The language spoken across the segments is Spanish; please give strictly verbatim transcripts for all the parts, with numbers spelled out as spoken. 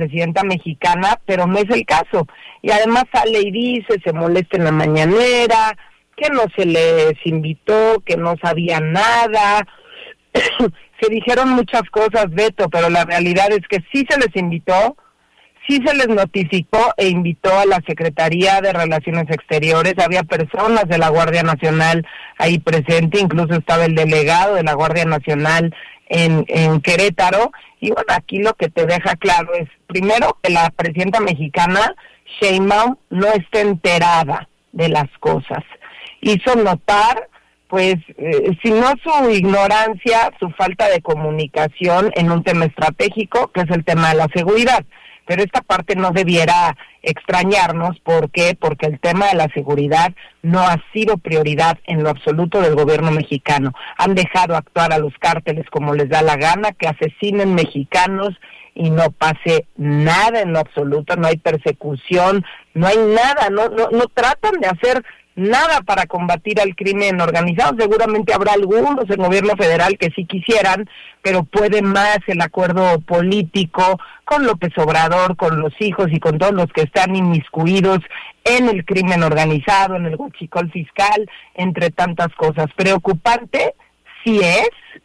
presidenta mexicana, pero no es el caso. Y además sale y dice, se molesta en la mañanera, que no se les invitó, que no sabían nada. Se dijeron muchas cosas, Beto, pero la realidad es que sí se les invitó, sí se les notificó e invitó a la Secretaría de Relaciones Exteriores. Había personas de la Guardia Nacional ahí presente, incluso estaba el delegado de la Guardia Nacional en, en Querétaro. Y bueno, aquí lo que te deja claro es, primero, que la presidenta mexicana, Sheinbaum, no está enterada de las cosas. Hizo notar, pues, eh, si no su ignorancia, su falta de comunicación en un tema estratégico, que es el tema de la seguridad. Pero esta parte no debiera extrañarnos. ¿Por qué? Porque el tema de la seguridad no ha sido prioridad en lo absoluto del gobierno mexicano. Han dejado actuar a los cárteles como les da la gana, que asesinen mexicanos y no pase nada en lo absoluto, no hay persecución, no hay nada, no, no, no tratan de hacer nada para combatir al crimen organizado. Seguramente habrá algunos en el gobierno federal que sí quisieran, pero puede más el acuerdo político con López Obrador, con los hijos y con todos los que están inmiscuidos en el crimen organizado, en el huachicol fiscal, entre tantas cosas. Preocupante sí es,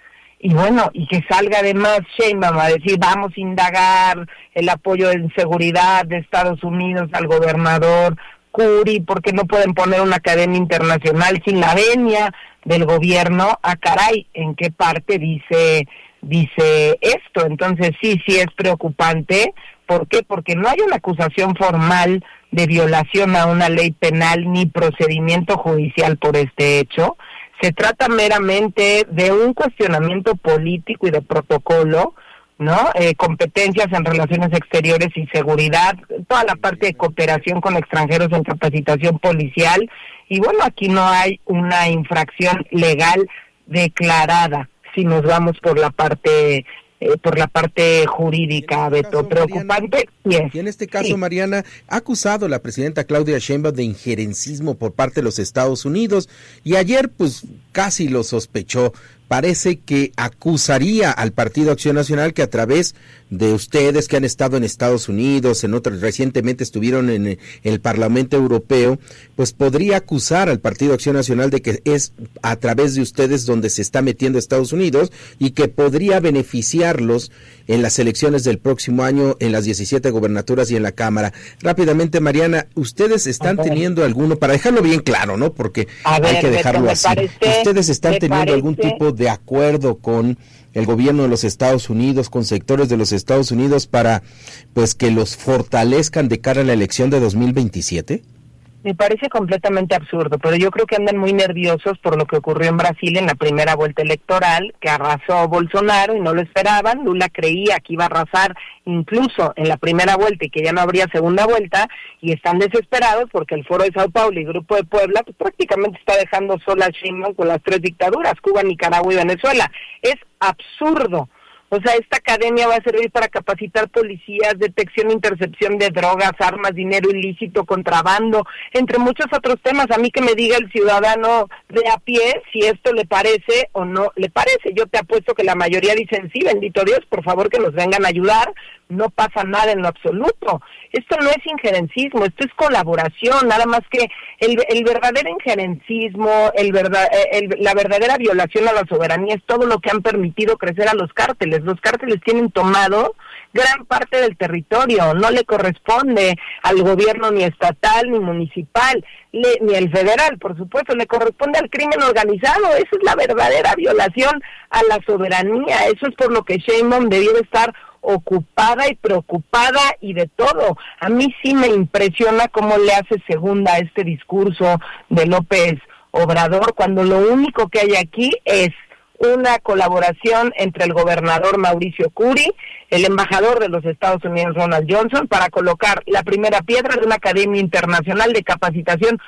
y bueno, y que salga además Sheinbaum a decir, vamos a indagar el apoyo en seguridad de Estados Unidos al gobernador Curi, porque no pueden poner una cadena internacional sin la venia del gobierno. Ah, caray, ¿en qué parte dice dice esto? Entonces sí, sí es preocupante. ¿Por qué? Porque no hay una acusación formal de violación a una ley penal ni procedimiento judicial por este hecho. Se trata meramente de un cuestionamiento político y de protocolo, ¿no? Eh, competencias en relaciones exteriores y seguridad, toda la parte de cooperación con extranjeros en capacitación policial, y bueno, aquí no hay una infracción legal declarada, si nos vamos por la parte eh, por la parte jurídica, Beto. Caso, preocupante, Mariana, yes. Y en este caso, sí. Mariana, ha acusado a la presidenta Claudia Sheinbaum de injerencismo por parte de los Estados Unidos, y ayer pues casi lo sospechó. Parece que acusaría al Partido Acción Nacional, que a través de ustedes que han estado en Estados Unidos, en otros, recientemente estuvieron en el Parlamento Europeo, pues podría acusar al Partido Acción Nacional de que es a través de ustedes donde se está metiendo Estados Unidos, y que podría beneficiarlos en las elecciones del próximo año, en las diecisiete gobernaturas y en la Cámara. Rápidamente, Mariana, ¿ustedes están teniendo alguno, para dejarlo bien claro, ¿no? Porque hay ver, que dejarlo así, parece, ¿ustedes están teniendo parece... algún tipo de acuerdo con el gobierno de los Estados Unidos, con sectores de los Estados Unidos, para pues que los fortalezcan de cara a la elección de dos mil veintisiete? Me parece completamente absurdo, pero yo creo que andan muy nerviosos por lo que ocurrió en Brasil en la primera vuelta electoral, que arrasó Bolsonaro y no lo esperaban. Lula creía que iba a arrasar incluso en la primera vuelta y que ya no habría segunda vuelta, y están desesperados porque el Foro de Sao Paulo y Grupo de Puebla pues prácticamente está dejando sola a Sheinbaum con las tres dictaduras, Cuba, Nicaragua y Venezuela. Es absurdo. O sea, esta academia va a servir para capacitar policías, detección e intercepción de drogas, armas, dinero ilícito, contrabando, entre muchos otros temas. A mí que me diga el ciudadano de a pie si esto le parece o no le parece. Yo te apuesto que la mayoría dicen, sí, bendito Dios, por favor que nos vengan a ayudar, no pasa nada en lo absoluto. Esto no es injerencismo, esto es colaboración, nada más que el, el verdadero injerencismo, el verdad, el, la verdadera violación a la soberanía es todo lo que han permitido crecer a los cárteles. Los cárteles tienen tomado gran parte del territorio, no le corresponde al gobierno ni estatal ni municipal, le, ni el federal, por supuesto, le corresponde al crimen organizado. Esa es la verdadera violación a la soberanía. Eso es por lo que Sheinbaum debió de estar ocupada y preocupada y de todo. A mí sí me impresiona cómo le hace segunda a este discurso de López Obrador, cuando lo único que hay aquí es una colaboración entre el gobernador Mauricio Curi, el embajador de los Estados Unidos Ronald Johnson, para colocar la primera piedra de una academia internacional de capacitación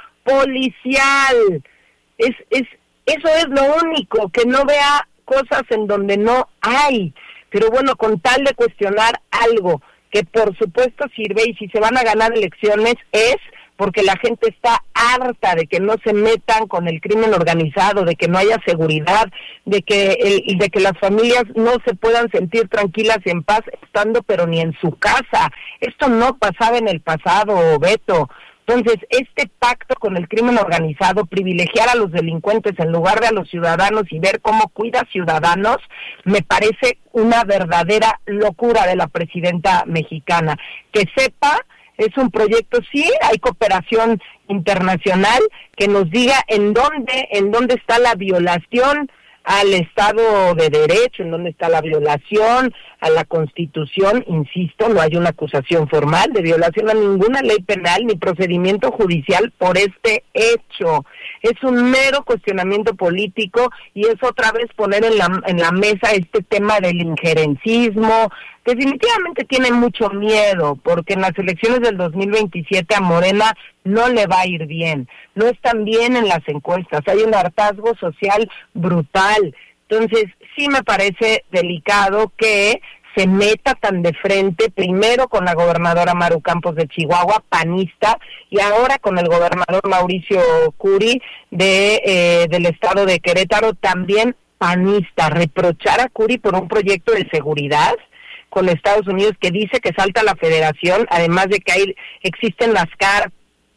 policial. Es, es, eso es lo único, que no vea cosas en donde no hay. Pero bueno, con tal de cuestionar algo que por supuesto sirve, y si se van a ganar elecciones es porque la gente está harta de que no se metan con el crimen organizado, de que no haya seguridad, de que el, de que las familias no se puedan sentir tranquilas y en paz estando pero ni en su casa. Esto no pasaba en el pasado, Beto. Entonces, este pacto con el crimen organizado, privilegiar a los delincuentes en lugar de a los ciudadanos y ver cómo cuida ciudadanos, me parece una verdadera locura de la presidenta mexicana. Que sepa, es un proyecto, sí, hay cooperación internacional, que nos diga en dónde, en dónde está la violación al Estado de Derecho, en dónde está la violación a la Constitución. Insisto, no hay una acusación formal de violación a ninguna ley penal ni procedimiento judicial por este hecho. Es un mero cuestionamiento político y es otra vez poner en la, en la mesa este tema del injerencismo, que definitivamente tiene mucho miedo, porque en las elecciones del dos mil veintisiete a Morena no le va a ir bien, no están bien en las encuestas, hay un hartazgo social brutal. Entonces, sí me parece delicado que se meta tan de frente, primero con la gobernadora Maru Campos de Chihuahua, panista, y ahora con el gobernador Mauricio Curi de eh, del estado de Querétaro, también panista. Reprochar a Curi por un proyecto de seguridad con Estados Unidos que dice que salta la federación, además de que hay existen las cartas.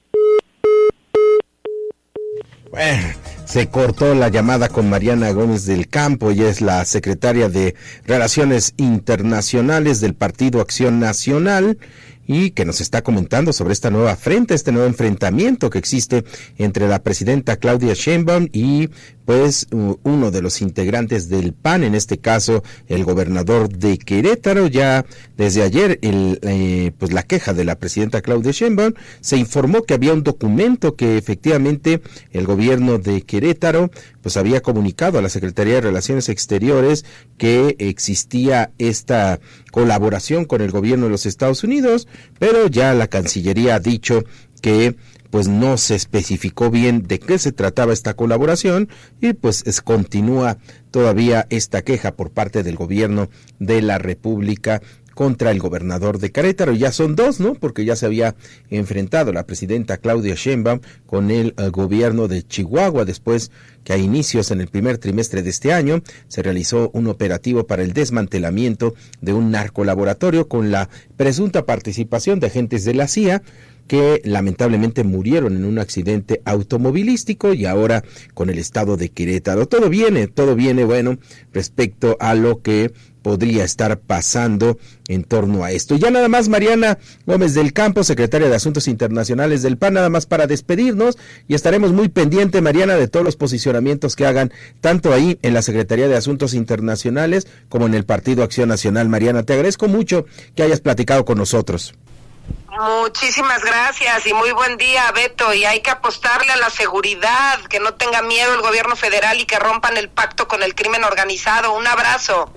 Bueno, se cortó la llamada con Mariana Gómez del Campo, ella es la secretaria de Relaciones Internacionales del Partido Acción Nacional y que nos está comentando sobre esta nueva frente, este nuevo enfrentamiento que existe entre la presidenta Claudia Sheinbaum y pues uno de los integrantes del P A N, en este caso el gobernador de Querétaro. Ya desde ayer el, eh, pues la queja de la presidenta Claudia Sheinbaum, se informó que había un documento que efectivamente el gobierno de Querétaro pues había comunicado a la Secretaría de Relaciones Exteriores que existía esta colaboración con el gobierno de los Estados Unidos, pero ya la Cancillería ha dicho que pues no se especificó bien de qué se trataba esta colaboración y pues es, continúa todavía esta queja por parte del gobierno de la República contra el gobernador de Querétaro. Ya son dos, ¿no? Porque ya se había enfrentado la presidenta Claudia Sheinbaum con el, el gobierno de Chihuahua, después que a inicios en el primer trimestre de este año se realizó un operativo para el desmantelamiento de un narcolaboratorio con la presunta participación de agentes de la C I A que lamentablemente murieron en un accidente automovilístico, y ahora con el estado de Querétaro. Todo viene, todo viene bueno respecto a lo que podría estar pasando en torno a esto. Ya nada más, Mariana Gómez del Campo, secretaria de Asuntos Internacionales del P A N, nada más para despedirnos, y estaremos muy pendiente, Mariana, de todos los posicionamientos que hagan, tanto ahí en la Secretaría de Asuntos Internacionales como en el Partido Acción Nacional. Mariana, te agradezco mucho que hayas platicado con nosotros. Muchísimas gracias y muy buen día, Beto. Y hay que apostarle a la seguridad, que no tenga miedo el gobierno federal y que rompan el pacto con el crimen organizado. Un abrazo.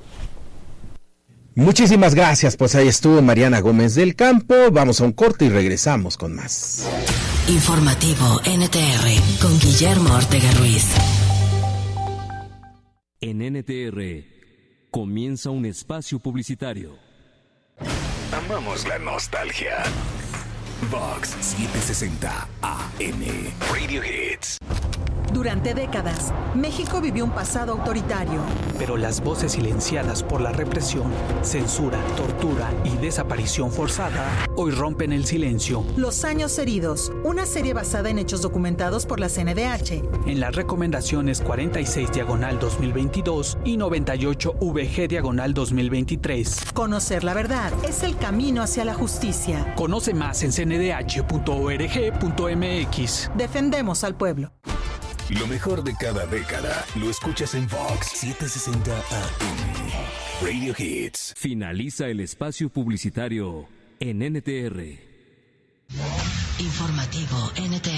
Muchísimas gracias, pues ahí estuvo Mariana Gómez del Campo. Vamos a un corte y regresamos con más. Informativo N T R con Guillermo Ortega Ruiz. En N T R comienza un espacio publicitario. Amamos la nostalgia. Vox setecientos sesenta A M Radio Hits. Durante décadas, México vivió un pasado autoritario. Pero las voces silenciadas por la represión, censura, tortura y desaparición forzada hoy rompen el silencio. Los años heridos, una serie basada en hechos documentados por la C N D H. En las recomendaciones cuarenta y seis diagonal dos mil veintidós y noventa y ocho V G diagonal dos mil veintitrés. Conocer la verdad es el camino hacia la justicia. Conoce más en c n d h punto org punto m x. Defendemos al pueblo. Lo mejor de cada década lo escuchas en Vox setecientos sesenta A M Radio Hits. Finaliza el espacio publicitario en N T R. Informativo N T R.